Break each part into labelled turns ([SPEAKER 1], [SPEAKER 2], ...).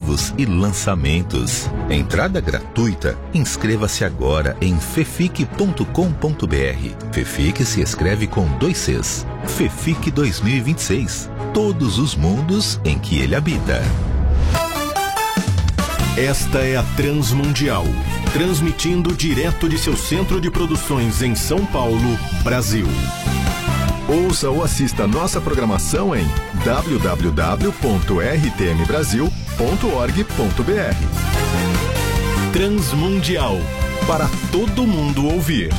[SPEAKER 1] exclusivos e lançamentos. Entrada gratuita. Inscreva-se agora em fefic.com.br. Fefic se escreve com 2 Cs. Fefic 2026. Todos os mundos em que ele habita.
[SPEAKER 2] Esta é a Transmundial, transmitindo direto de seu centro de produções em São Paulo, Brasil. Ouça ou assista nossa programação em www.rtmbrasil.org.br. Transmundial, para todo mundo ouvir.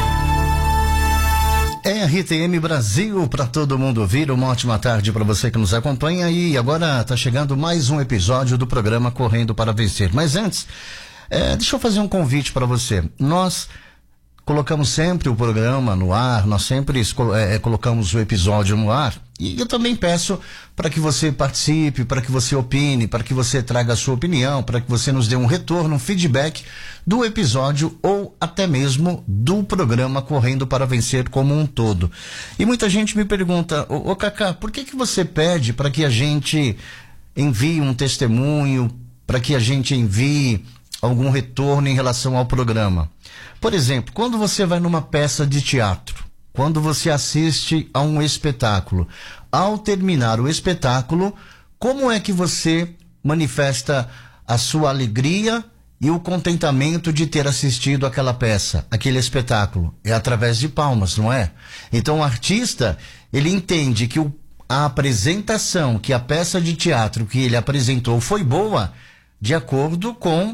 [SPEAKER 3] É RTM Brasil para todo mundo ouvir. Uma ótima tarde para você que nos acompanha. E agora está chegando mais um episódio do programa Correndo para Vencer. Mas antes, deixa eu fazer um convite para você. Nós colocamos sempre o programa no ar, nós sempre colocamos o episódio no ar. E eu também peço para que você participe, para que você opine, para que você traga a sua opinião, para que você nos dê um retorno, um feedback do episódio ou até mesmo do programa Correndo para Vencer como um todo. E muita gente me pergunta, ô Cacá, por que você pede para que a gente envie um testemunho, para que a gente envie algum retorno em relação ao programa? Por exemplo, quando você vai numa peça de teatro, quando você assiste a um espetáculo, ao terminar o espetáculo, como é que você manifesta a sua alegria e o contentamento de ter assistido aquela peça, aquele espetáculo? É através de palmas, não é? Então o artista, ele entende que a apresentação, que a peça de teatro que ele apresentou foi boa, de acordo com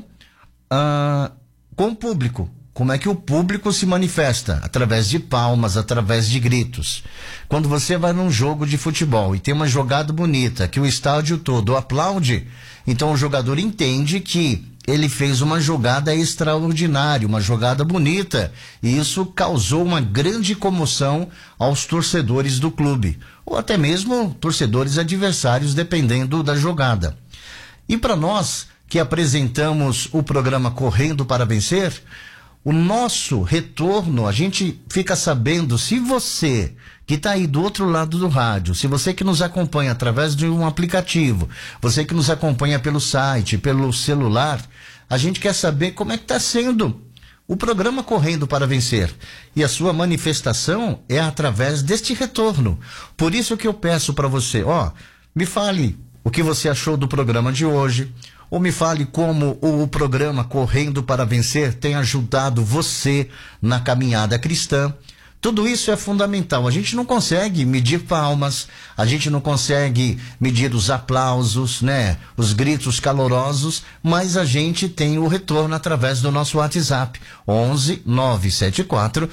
[SPEAKER 3] o público. Como é que o público se manifesta? Através de palmas, através de gritos. Quando você vai num jogo de futebol e tem uma jogada bonita, que o estádio todo aplaude, então o jogador entende que ele fez uma jogada extraordinária, uma jogada bonita, e isso causou uma grande comoção aos torcedores do clube, ou até mesmo torcedores adversários, dependendo da jogada. E para nós que apresentamos o programa Correndo para Vencer, o nosso retorno, a gente fica sabendo, se você que está aí do outro lado do rádio, se você que nos acompanha através de um aplicativo, você que nos acompanha pelo site, pelo celular, a gente quer saber como é que está sendo o programa Correndo para Vencer. E a sua manifestação é através deste retorno. Por isso que eu peço para você, me fale o que você achou do programa de hoje, ou me fale como o programa Correndo para Vencer tem ajudado você na caminhada cristã. Tudo isso é fundamental. A gente não consegue medir palmas, a gente não consegue medir os aplausos, né? Os gritos calorosos, mas a gente tem o retorno através do nosso WhatsApp, 11 974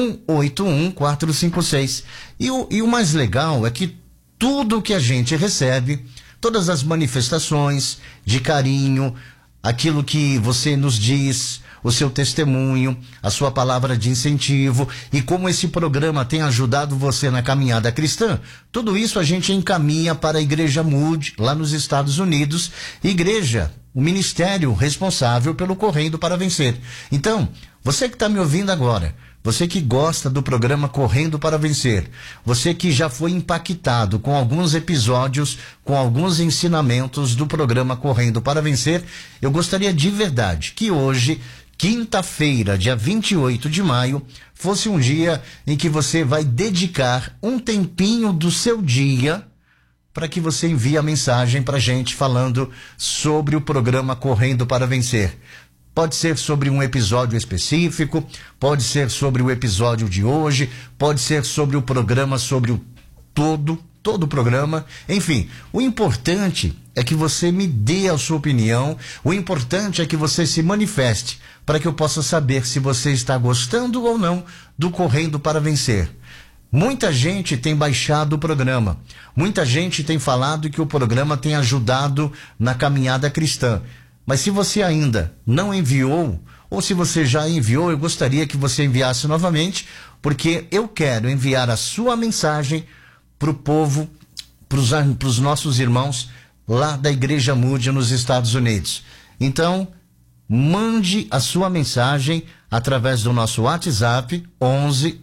[SPEAKER 3] 181 456. E o mais legal é que tudo que a gente recebe, todas as manifestações de carinho, aquilo que você nos diz, o seu testemunho, a sua palavra de incentivo e como esse programa tem ajudado você na caminhada cristã, tudo isso a gente encaminha para a Igreja Mood, lá nos Estados Unidos, igreja, o ministério responsável pelo Correndo para Vencer. Então, você que está me ouvindo agora, você que gosta do programa Correndo para Vencer, você que já foi impactado com alguns episódios, com alguns ensinamentos do programa Correndo para Vencer, eu gostaria de verdade que hoje, quinta-feira, dia 28 de maio, fosse um dia em que você vai dedicar um tempinho do seu dia para que você envie a mensagem para a gente falando sobre o programa Correndo para Vencer. Pode ser sobre um episódio específico, pode ser sobre o episódio de hoje, pode ser sobre o programa, sobre o todo o programa. Enfim, o importante é que você me dê a sua opinião, o importante é que você se manifeste para que eu possa saber se você está gostando ou não do Correndo para Vencer. Muita gente tem baixado o programa, muita gente tem falado que o programa tem ajudado na caminhada cristã. Mas se você ainda não enviou, ou se você já enviou, eu gostaria que você enviasse novamente, porque eu quero enviar a sua mensagem para o povo, para os nossos irmãos lá da Igreja Mood nos Estados Unidos. Então, mande a sua mensagem através do nosso WhatsApp 11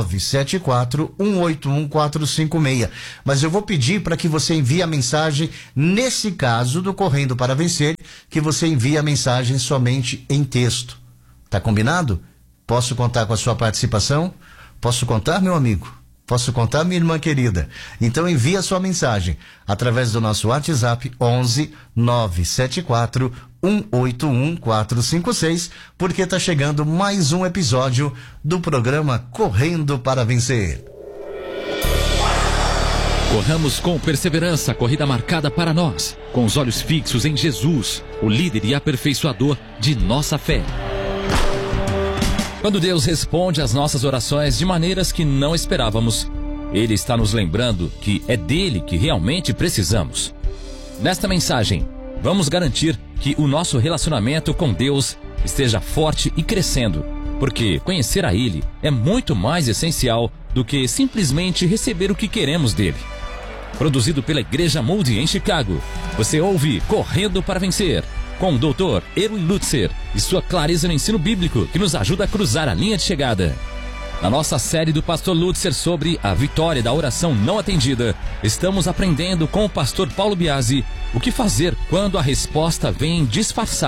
[SPEAKER 3] 974 181 456. Mas eu vou pedir para que você envie a mensagem, nesse caso do Correndo para Vencer, que você envie a mensagem somente em texto. Tá combinado? Posso contar com a sua participação? Posso contar, meu amigo? Posso contar, minha irmã querida? Então envie a sua mensagem através do nosso WhatsApp 11 974 181 456, porque está chegando mais um episódio do programa Correndo para Vencer.
[SPEAKER 4] Corramos com perseverança a corrida marcada para nós, com os olhos fixos em Jesus, o líder e aperfeiçoador de nossa fé. Quando Deus responde às nossas orações de maneiras que não esperávamos, Ele está nos lembrando que é dele que realmente precisamos. Nesta mensagem, vamos garantir que o nosso relacionamento com Deus esteja forte e crescendo, porque conhecer a Ele é muito mais essencial do que simplesmente receber o que queremos dele. Produzido pela Igreja Moody em Chicago, você ouve Correndo para Vencer, com o Dr. Erwin Lutzer e sua clareza no ensino bíblico que nos ajuda a cruzar a linha de chegada. Na nossa série do Pastor Lutzer sobre a vitória da oração não atendida, estamos aprendendo com o Pastor Paulo Biasi o que fazer quando a resposta vem disfarçada.